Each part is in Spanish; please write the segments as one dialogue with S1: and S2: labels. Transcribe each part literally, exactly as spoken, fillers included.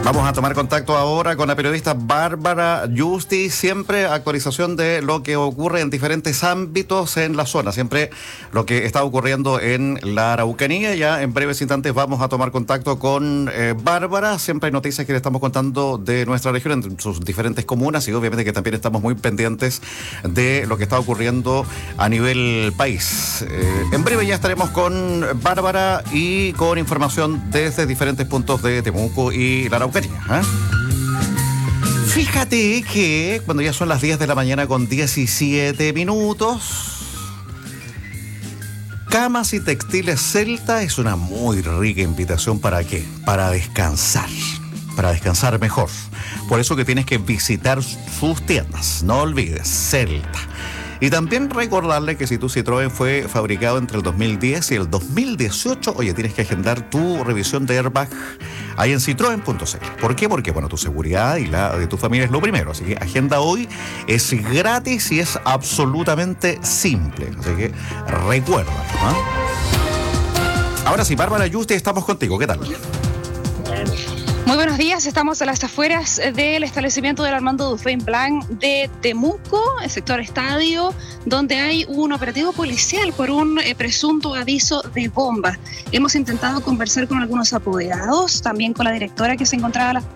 S1: Vamos a tomar contacto ahora con la periodista Bárbara Yusti, siempre actualización de lo que ocurre en diferentes ámbitos en la zona, siempre lo que está ocurriendo en la Araucanía. Ya en breves instantes vamos a tomar contacto con eh, Bárbara, siempre hay noticias que le estamos contando de nuestra región en sus diferentes comunas y obviamente que también estamos muy pendientes de lo que está ocurriendo a nivel país. Eh, en breve ya estaremos con Bárbara y con información desde diferentes puntos de Temuco y la Araucanía. ¿Eh? Fíjate que cuando ya son las diez de la mañana con diecisiete minutos, Camas y Textiles Celta es una muy rica invitación. ¿Para qué? Para descansar, para descansar mejor. Por eso que tienes que visitar sus tiendas, no olvides, Celta. Y también recordarle que si tu Citroën fue fabricado entre el dos mil diez y el dos mil dieciocho, oye, tienes que agendar tu revisión de airbag ahí en citroen punto c l. ¿Por qué? Porque, bueno, tu seguridad y la de tu familia es lo primero. Así que agenda hoy, es gratis y es absolutamente simple. Así que recuerda, ¿no? Ahora sí, Bárbara Yusti, estamos contigo. ¿Qué tal?
S2: Muy buenos días, estamos a las afueras del establecimiento del Armando Dufresne Blanc de Temuco, el sector estadio, donde hay un operativo policial por un eh, presunto aviso de bomba. Hemos intentado conversar con algunos apoderados, también con la directora que se encontraba a la...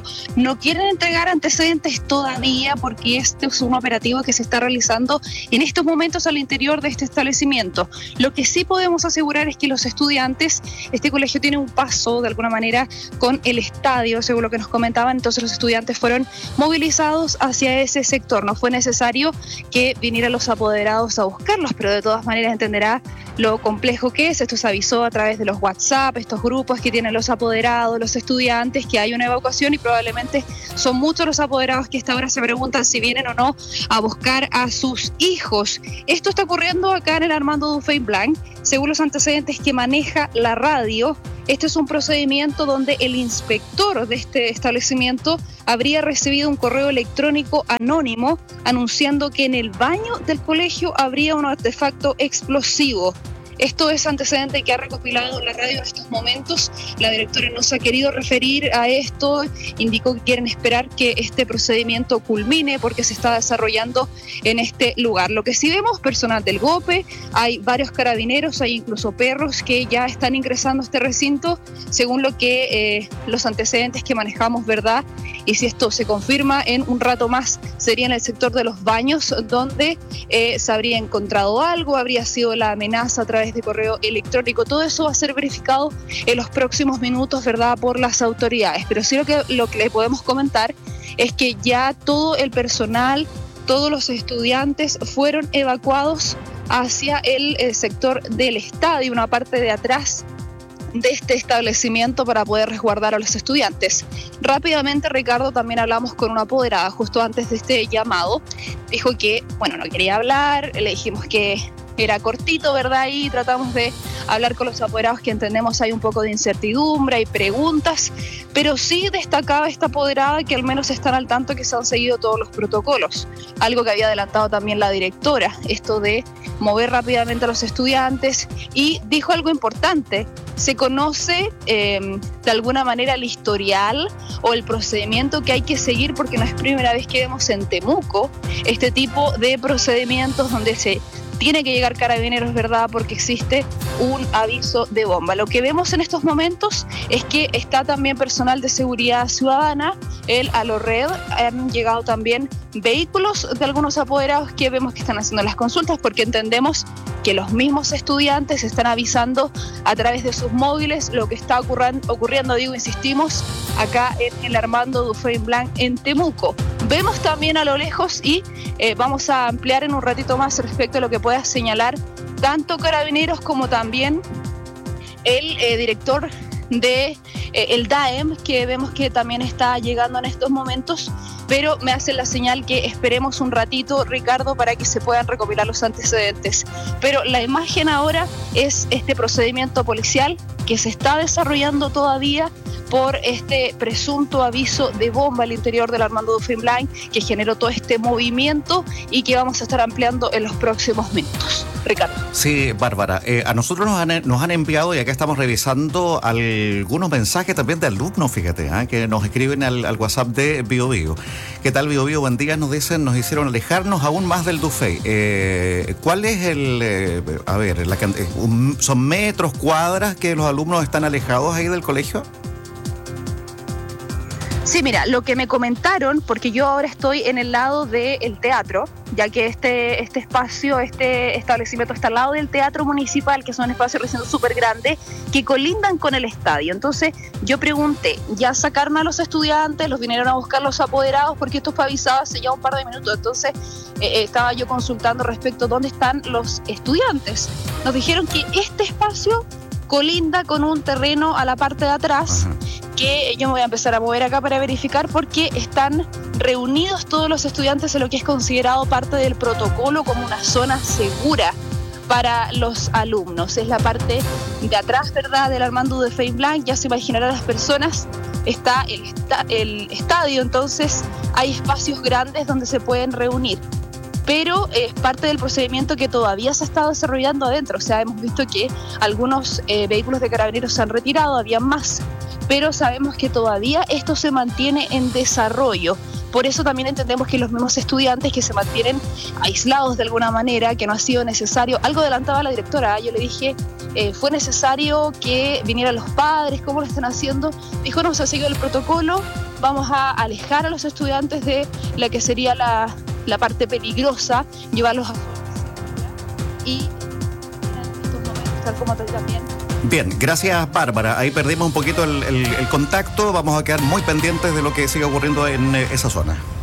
S2: No quieren entregar antecedentes todavía porque este es un operativo que se está realizando en estos momentos al interior de este establecimiento. Lo que sí podemos asegurar es que los estudiantes, este colegio tiene un paso de alguna manera con el estadio, según lo que nos comentaban, entonces los estudiantes fueron movilizados hacia ese sector. No fue necesario que vinieran los apoderados a buscarlos, pero de todas maneras entenderá lo complejo que es. Esto se avisó a través de los WhatsApp, estos grupos que tienen los apoderados, los estudiantes, que hay una evacuación y probablemente son muchos los apoderados que a esta hora se preguntan si vienen o no a buscar a sus hijos. Esto está ocurriendo acá en el Armando Dufresne Blanc. Según los antecedentes que maneja la radio, este es un procedimiento donde el inspector de este establecimiento habría recibido un correo electrónico anónimo anunciando que en el baño del colegio habría un artefacto explosivo. Esto es antecedente que ha recopilado la radio en estos momentos. La directora no se ha querido referir a esto, indicó que quieren esperar que este procedimiento culmine porque se está desarrollando en este lugar. Lo que sí vemos, personal del GOPE, hay varios carabineros, hay incluso perros que ya están ingresando a este recinto, según lo que eh, los antecedentes que manejamos, ¿verdad? Y si esto se confirma, en un rato más sería en el sector de los baños, donde eh, se habría encontrado algo, habría sido la amenaza a través de correo electrónico. Todo eso va a ser verificado en los próximos minutos, ¿verdad?, por las autoridades. Pero sí lo que, lo que le podemos comentar es que ya todo el personal, todos los estudiantes fueron evacuados hacia el, el sector del estadio, una parte de atrás de este establecimiento para poder resguardar a los estudiantes. Rápidamente, Ricardo, también hablamos con una apoderada justo antes de este llamado. Dijo que, bueno, no quería hablar, le dijimos que era cortito, ¿verdad? Y tratamos de hablar con los apoderados, que entendemos hay un poco de incertidumbre, hay preguntas, pero sí destacaba esta apoderada que al menos están al tanto que se han seguido todos los protocolos, algo que había adelantado también la directora, esto de mover rápidamente a los estudiantes, y dijo algo importante: se conoce eh, de alguna manera el historial o el procedimiento que hay que seguir, porque no es primera vez que vemos en Temuco este tipo de procedimientos donde se tiene que llegar carabineros, ¿verdad?, porque existe un aviso de bomba. Lo que vemos en estos momentos es que está también personal de seguridad ciudadana, el Alored, han llegado también vehículos de algunos apoderados que vemos que están haciendo las consultas, porque entendemos que los mismos estudiantes están avisando a través de sus móviles lo que está ocurriendo, ocurriendo digo, insistimos, acá en el Armando Dufresne Blanc en Temuco. Vemos también a lo lejos y eh, vamos a ampliar en un ratito más respecto a lo que pueda señalar tanto Carabineros como también el eh, director de eh, el D A E M, que vemos que también está llegando en estos momentos, pero me hacen la señal que esperemos un ratito, Ricardo, para que se puedan recopilar los antecedentes. Pero la imagen ahora es este procedimiento policial que se está desarrollando todavía por este presunto aviso de bomba al interior del Armando Dufresne Blanc que generó todo este movimiento y que vamos a estar ampliando en los próximos minutos. Ricardo.
S1: Sí, Bárbara, eh, a nosotros nos han, nos han enviado, y acá estamos revisando algunos mensajes también de alumnos, fíjate, ¿eh? que nos escriben al, al WhatsApp de Bio Bio. ¿Qué tal, Bio Bio? Buen día, nos dicen, nos hicieron alejarnos aún más del Dufay. Eh, ¿Cuál es el, eh, a ver, la, un, son metros, cuadras que los alumnos están alejados ahí del colegio?
S2: Sí, mira, lo que me comentaron, porque yo ahora estoy en el lado del teatro, ya que este, este espacio, este establecimiento está al lado del Teatro Municipal, que es un espacio recinto súper grande, que colindan con el estadio. Entonces yo pregunté, ¿ya sacaron a los estudiantes? ¿Los vinieron a buscar los apoderados? Porque esto fue avisado hace ya un par de minutos. Entonces eh, estaba yo consultando respecto a dónde están los estudiantes. Nos dijeron que este espacio colinda con un terreno a la parte de atrás. Ajá. Que yo me voy a empezar a mover acá para verificar porque están reunidos todos los estudiantes en lo que es considerado parte del protocolo como una zona segura para los alumnos. Es la parte de atrás, ¿verdad?, del Armando Dufresne Blanc. Ya se imaginarán las personas, está el, esta, el estadio, entonces hay espacios grandes donde se pueden reunir. Pero es parte del procedimiento que todavía se ha estado desarrollando adentro. O sea, hemos visto que algunos eh, vehículos de carabineros se han retirado, había más, pero sabemos que todavía esto se mantiene en desarrollo. Por eso también entendemos que los mismos estudiantes que se mantienen aislados de alguna manera, que no ha sido necesario, algo adelantaba la directora, yo le dije, eh, fue necesario que vinieran los padres, ¿cómo lo están haciendo? Dijo, no, se ha seguido el protocolo, vamos a alejar a los estudiantes de la que sería la, la parte peligrosa, llevarlos a y en estos momentos, tal como también.
S1: Bien, gracias, Bárbara. Ahí perdimos un poquito el, el, el contacto. Vamos a quedar muy pendientes de lo que siga ocurriendo en esa zona.